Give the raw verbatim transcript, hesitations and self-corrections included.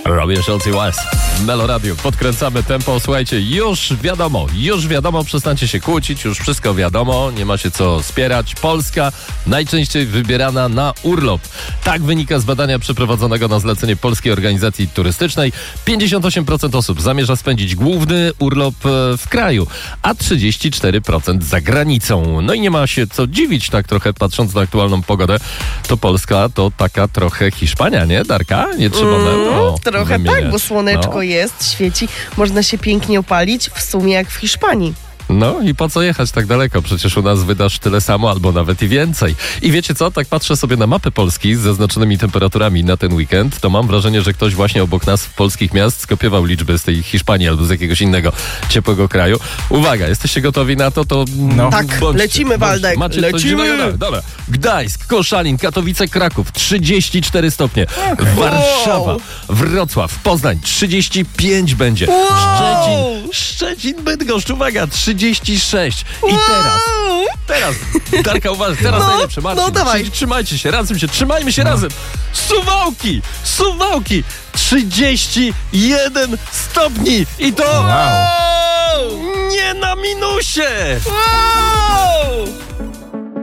Robię Schultz i West. Meloradiu, podkręcamy tempo. Słuchajcie, już wiadomo, już wiadomo, przestańcie się kłócić, już wszystko wiadomo, nie ma się co spierać. Polska najczęściej wybierana na urlop. Tak wynika z badania przeprowadzonego na zlecenie Polskiej Organizacji Turystycznej. pięćdziesiąt osiem procent osób zamierza spędzić główny urlop w kraju, a trzydzieści cztery procent za granicą. No i nie ma się co dziwić, tak trochę patrząc na aktualną pogodę, to Polska to taka trochę Hiszpania, nie, Darka? Nie trzeba Mm, no, trochę wymieniać. tak, bo słoneczko No. jest, świeci, można się pięknie opalić, w sumie jak w Hiszpanii. No i po co jechać tak daleko? Przecież u nas wydasz tyle samo, albo nawet i więcej. I wiecie co? Tak patrzę sobie na mapę Polski z zaznaczonymi temperaturami na ten weekend, to mam wrażenie, że ktoś właśnie obok nas w polskich miast skopiował liczby z tej Hiszpanii albo z jakiegoś innego ciepłego kraju. Uwaga, jesteście gotowi na to? To No. Tak, bądźcie, lecimy, Waldek, Macie coś lecimy. innego? Dobra. Gdańsk, Koszalin, Katowice, Kraków trzydzieści cztery stopnie. Warszawa, Wow. Wrocław, Poznań trzydzieści pięć będzie. Wow. Szczecin, Szczecin, Bydgoszcz, uwaga, trzydzieści sześć. I teraz, teraz, Darka, uważaj, teraz No, najlepsze, Marcin. no dawaj. Trzy- Trzymajcie się, razem się, trzymajmy się razem. Suwałki, Suwałki, trzydzieści jeden stopni. I to Wow. nie na minusie. Wow!